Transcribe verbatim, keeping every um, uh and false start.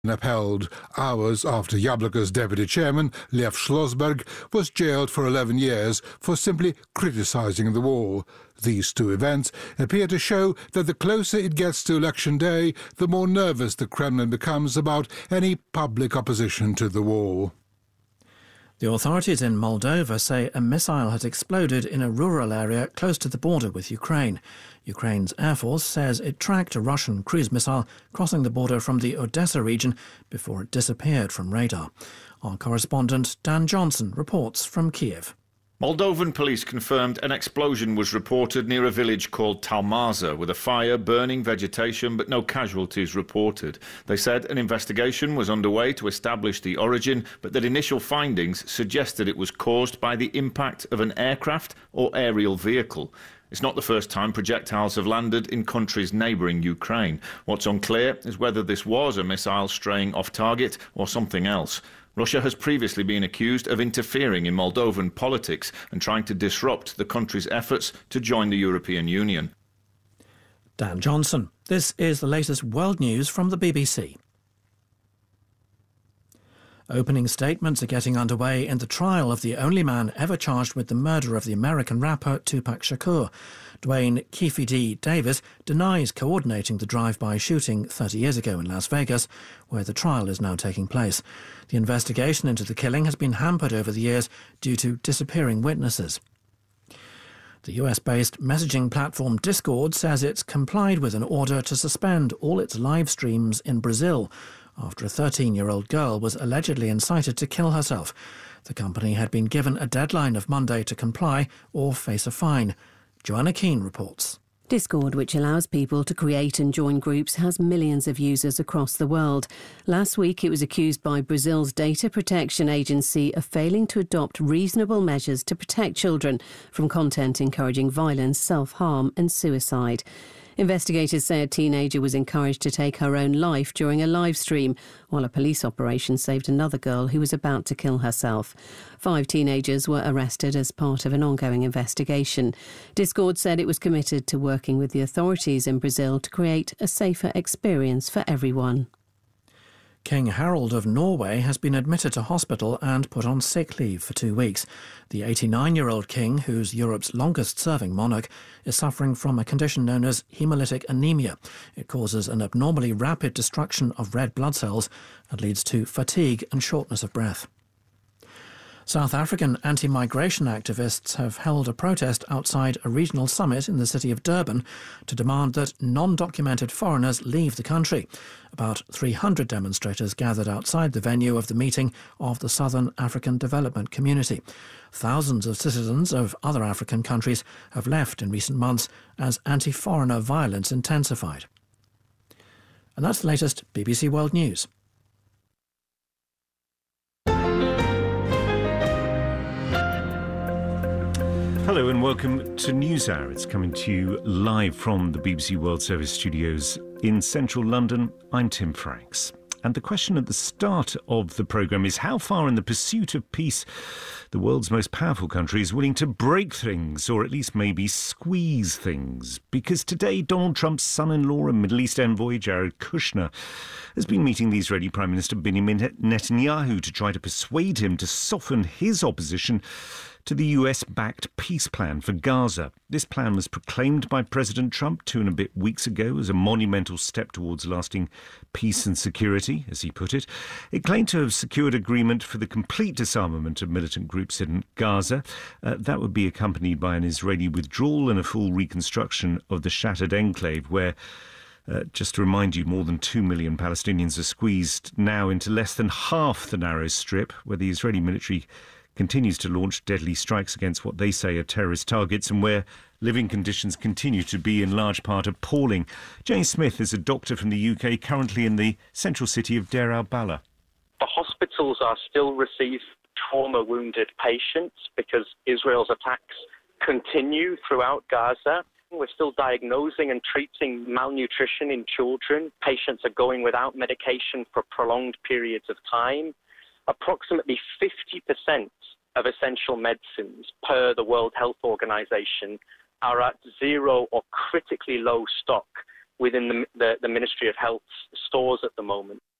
upheld hours after Jablko's deputy chairman, Lev Schlossberg, was jailed for eleven years for simply criticising the wall. These two events appear to show that the closer it gets to election day, the more nervous the Kremlin becomes about any public opposition to the wall. The authorities in Moldova say a missile has exploded in a rural area close to the border with Ukraine. Ukraine's Air Force says it tracked a Russian cruise missile crossing the border from the Odessa region before it disappeared from radar. Our correspondent Dan Johnson reports from Kiev. Moldovan police confirmed an explosion was reported near a village called Talmaza, with a fire burning vegetation but no casualties reported. They said an investigation was underway to establish the origin, but that initial findings suggested it was caused by the impact of an aircraft or aerial vehicle. It's not the first time projectiles have landed in countries neighbouring Ukraine. What's unclear is whether this was a missile straying off target or something else. Russia has previously been accused of interfering in Moldovan politics and trying to disrupt the country's efforts to join the European Union. Dan Johnson. This is the latest world news from the B B C. Opening statements are getting underway in the trial of the only man ever charged with the murder of the American rapper Tupac Shakur. Dwayne Keefe D. Davis denies coordinating the drive-by shooting thirty years ago in Las Vegas, where the trial is now taking place. The investigation into the killing has been hampered over the years due to disappearing witnesses. The U S-based messaging platform Discord says it's complied with an order to suspend all its live streams in Brazil after a thirteen-year-old girl was allegedly incited to kill herself. The company had been given a deadline of Monday to comply or face a fine. Joanna Keane reports. Discord, which allows people to create and join groups, has millions of users across the world. Last week, it was accused by Brazil's Data Protection Agency of failing to adopt reasonable measures to protect children from content encouraging violence, self-harm and suicide. Investigators say a teenager was encouraged to take her own life during a live stream, while a police operation saved another girl who was about to kill herself. Five teenagers were arrested as part of an ongoing investigation. Discord said it was committed to working with the authorities in Brazil to create a safer experience for everyone. King Harald of Norway has been admitted to hospital and put on sick leave for two weeks. The eighty-nine-year-old king, who's Europe's longest-serving monarch, is suffering from a condition known as hemolytic anemia. It causes an abnormally rapid destruction of red blood cells and leads to fatigue and shortness of breath. South African anti-migration activists have held a protest outside a regional summit in the city of Durban to demand that non-documented foreigners leave the country. About three hundred demonstrators gathered outside the venue of the meeting of the Southern African Development Community. Thousands of citizens of other African countries have left in recent months as anti-foreigner violence intensified. And that's the latest B B C World News. Hello and welcome to NewsHour. It's coming to you live from the B B C World Service studios in central London. I'm Tim Franks. And the question at the start of the programme is how far in the pursuit of peace the world's most powerful country is willing to break things, or at least maybe squeeze things. Because today Donald Trump's son-in-law and Middle East envoy Jared Kushner has been meeting the Israeli Prime Minister Benjamin Netanyahu to try to persuade him to soften his opposition to the U S-backed peace plan for Gaza. This plan was proclaimed by President Trump two and a bit weeks ago as a monumental step towards lasting peace and security, as he put it. It claimed to have secured agreement for the complete disarmament of militant groups in Gaza. Uh, that would be accompanied by an Israeli withdrawal and a full reconstruction of the shattered enclave, where Uh, just to remind you, more than two million Palestinians are squeezed now into less than half the narrow strip, where the Israeli military continues to launch deadly strikes against what they say are terrorist targets, and where living conditions continue to be in large part appalling. Jane Smith is a doctor from the U K, currently in the central city of Deir al-Balah. The hospitals are still receiving trauma-wounded patients because Israel's attacks continue throughout Gaza. We're still diagnosing and treating malnutrition in children. Patients are going without medication for prolonged periods of time. Approximately fifty percent of essential medicines per the World Health Organization are at zero or critically low stock within the, the, the Ministry of Health's stores at the moment.